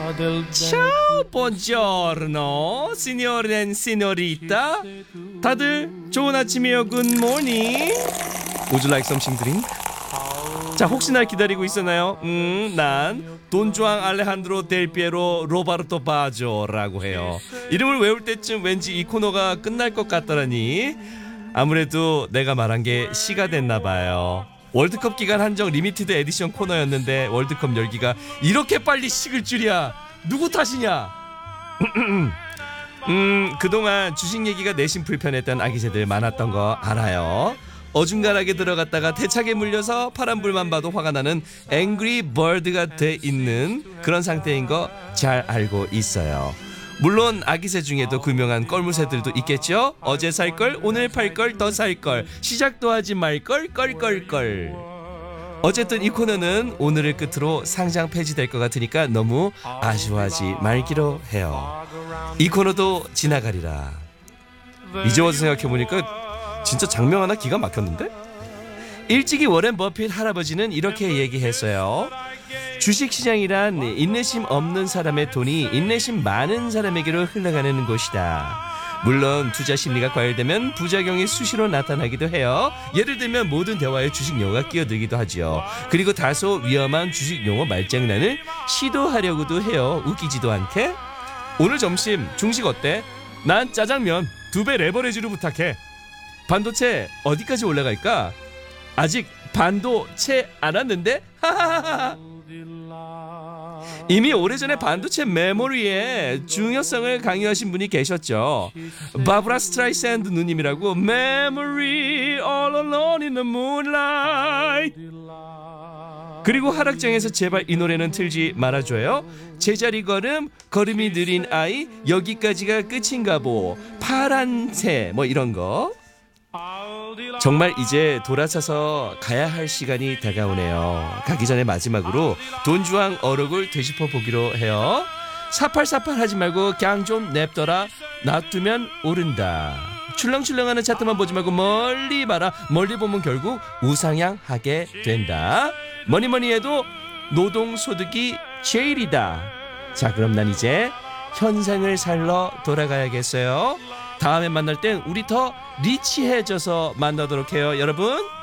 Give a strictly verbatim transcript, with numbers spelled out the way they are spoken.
Ciao, buongiorno, signore and signorita. 다들 좋은 아침이에요. Good morning. Would you like something drink? 자, 혹시나 기다리고 있었나요? 음, 난 돈주앙 알레한드로 델 피에로 로바르토 바조라고 해요. 이름을 외울 때쯤 왠지 이 코너가 끝날 것 같더라니. 아무래도 내가 말한 게 시가 됐나 봐요. 월드컵 기간 한정 리미티드 에디션 코너였는데 월드컵 열기가 이렇게 빨리 식을 줄이야. 누구 탓이냐? 음, 그동안 주식 얘기가 내심 불편했던 아기새들 많았던 거 알아요. 어중간하게 들어갔다가 대차게 물려서 파란불만 봐도 화가 나는 앵그리 버드가 돼 있는 그런 상태인 거 잘 알고 있어요. 물론 아기새 중에도 유명한 껄무새들도 있겠죠. 어제 살 걸, 오늘 팔 걸, 더 살 걸, 시작도 하지 말 걸, 껄껄껄. 어쨌든 이 코너는 오늘을 끝으로 상장 폐지될 것 같으니까 너무 아쉬워하지 말기로 해요. 이 코너도 지나가리라. 이제 와서 생각해보니까 진짜 장명 하나 기가 막혔는데? 일찍이 워렌 버핏 할아버지는 이렇게 얘기했어요. 주식시장이란 인내심 없는 사람의 돈이 인내심 많은 사람에게로 흘러가는 곳이다. 물론 투자 심리가 과열되면 부작용이 수시로 나타나기도 해요. 예를 들면 모든 대화에 주식 용어가 끼어들기도 하죠. 그리고 다소 위험한 주식 용어 말장난을 시도하려고도 해요. 웃기지도 않게. 오늘 점심 중식 어때? 난 짜장면 두 배 레버리지로 부탁해. 반도체 어디까지 올라갈까? 아직 반도 채 안 왔는데? 하하하하. 이미 오래전에 반도체 메모리의 중요성을 강요하신 분이 계셨죠. 바브라 스트라이샌드 누님이라고. Memory all alone in the moonlight. 그리고 하락장에서 제발 이 노래는 틀지 말아줘요. 제자리 걸음, 걸음이 느린 아이, 여기까지가 끝인가 보, 파란 새, 뭐 이런 거. 정말 이제 돌아서서 가야 할 시간이 다가오네요. 가기 전에 마지막으로 돈주왕 어록을 되짚어 보기로 해요. 사팔사팔 하지 말고 그냥 좀 냅둬라. 놔두면 오른다. 출렁출렁하는 차트만 보지 말고 멀리 봐라. 멀리 보면 결국 우상향하게 된다. 뭐니뭐니 해도 노동소득이 제일이다. 자, 그럼 난 이제 현생을 살러 돌아가야겠어요. 다음에 만날 땐 우리 더 리치해져서 만나도록 해요, 여러분.